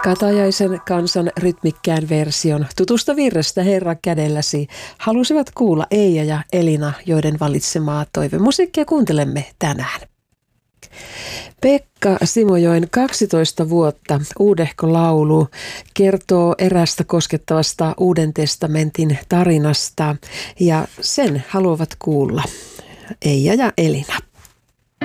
Katajaisen kansan rytmikkään version tutusta virrestä Herra kädelläsi halusivat kuulla Eija ja Elina, joiden valitsemaa toivemusiikkia kuuntelemme tänään. Pekka Simojoen 12 vuotta uudehko laulu kertoo erästä koskettavasta Uuden testamentin tarinasta ja sen haluavat kuulla Eija ja Elina.